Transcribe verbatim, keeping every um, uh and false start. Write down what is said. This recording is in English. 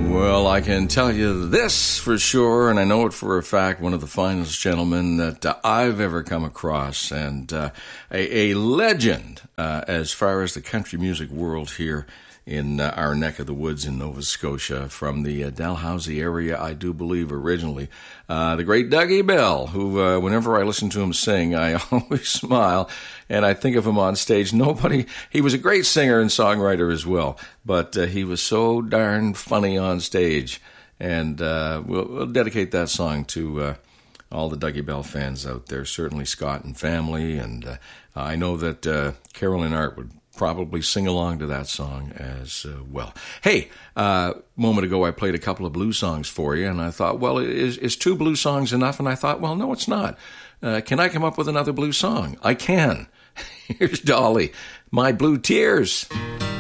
Well, I can tell you this for sure, and I know it for a fact, one of the finest gentlemen that uh, I've ever come across, and uh, a, a legend uh, as far as the country music world here in uh, our neck of the woods in Nova Scotia, from the uh, Dalhousie area, I do believe, originally. Uh, the great Dougie Bell, who, uh, whenever I listen to him sing, I always smile, and I think of him on stage. Nobody, he was a great singer and songwriter as well, but uh, he was so darn funny on stage, and uh, we'll, we'll dedicate that song to uh, all the Dougie Bell fans out there, certainly Scott and family, and uh, I know that uh, Carolyn Art would probably sing along to that song as uh, well. Hey, a uh, moment ago I played a couple of blues songs for you, and I thought, well, is, is two blues songs enough? And I thought, well, no, it's not. Uh, can I come up with another blues song? I can. Here's Dolly, My Blue Tears.